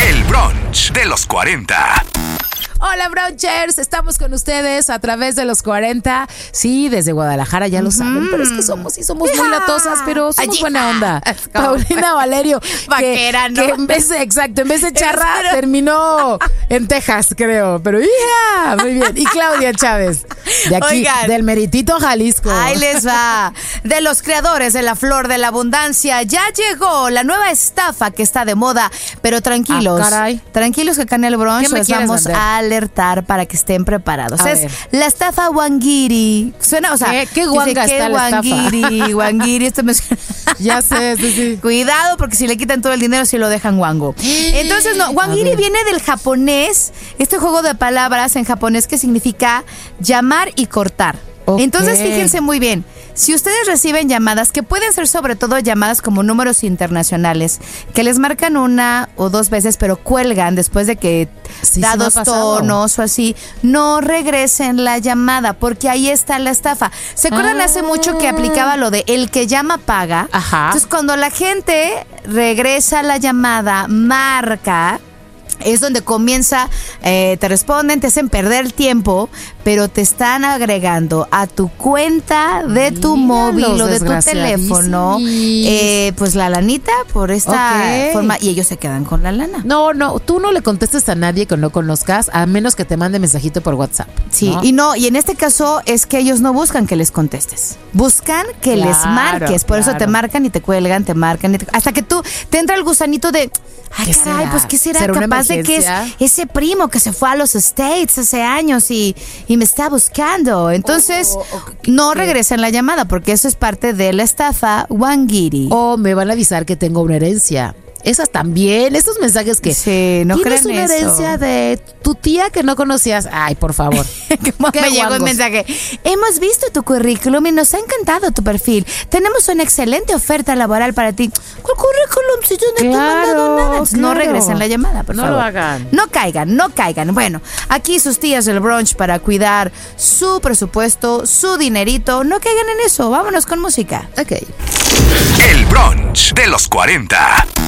El brunch de los 40. Hola, brunchers, estamos con ustedes a través de los 40. Sí, desde Guadalajara, ya lo saben, pero es que somos muy latosas, pero somos buena onda. Paulina Valerio, vaquera, ¿no? Que en vez de charra, terminó en Texas, creo. Pero muy bien. Y Claudia Chávez, de aquí, Oigan, del Meritito Jalisco. Ahí les va. De los creadores de la Flor de la Abundancia, ya llegó la nueva estafa que está de moda. Pero tranquilos, tranquilos que acá en el brunch les vamos a alertar para que estén preparados. Es la estafa Wangiri. Suena, o sea, ¿Qué guanga está la estafa? Wangiri, esto me suena. Ya sé, sí. Cuidado, porque si le quitan todo el dinero, si lo dejan wango. Entonces, no, Wangiri viene del japonés, este juego de palabras en japonés que significa llamar y cortar. Okay. Entonces, fíjense muy bien. Si ustedes reciben llamadas, que pueden ser sobre todo llamadas como números internacionales, que les marcan una o dos veces, pero cuelgan después de que da dos tonos o así, no regresen la llamada, porque ahí está la estafa. ¿Se acuerdan hace mucho que aplicaba lo de el que llama paga? Ajá. Entonces, cuando la gente regresa la llamada, marca, es donde comienza, te responden, te hacen perder el tiempo, pero te están agregando a tu cuenta de tu móvil o de tu teléfono, pues la lanita por esta forma, y ellos se quedan con la lana. No, tú no le contestes a nadie que no conozcas, a menos que te mande mensajito por WhatsApp. Sí, y en este caso es que ellos no buscan que les contestes, buscan que les marques, por eso te marcan y te cuelgan, te marcan, hasta que tú te entra el gusanito de, caray, pues ¿qué será? Capaz de que es ese primo que se fue a los States hace años y me está buscando. Entonces, no regresen la llamada, porque eso es parte de la estafa Wangiri. O me van a avisar que tengo una herencia. Esas también, esos mensajes que no tienes una herencia de tu tía que no conocías. Ay, por favor. Me llegó un mensaje. Hemos visto tu currículum y nos ha encantado tu perfil. Tenemos una excelente oferta laboral para ti. ¿Cuál currículum? Si yo no te he mandado nada. No regresen la llamada, por favor. No lo hagan. No caigan. Bueno, aquí sus tías del brunch para cuidar su presupuesto, su dinerito. No caigan en eso. Vámonos con música. Ok. El brunch de los 40.